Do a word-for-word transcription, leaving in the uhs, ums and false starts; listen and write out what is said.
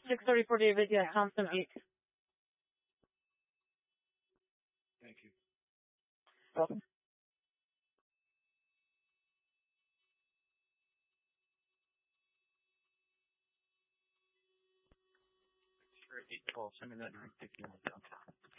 six thirty-four David, yeah, Thompson eight. Thank you. Welcome. eight twelve, send me that nine fifty downtown.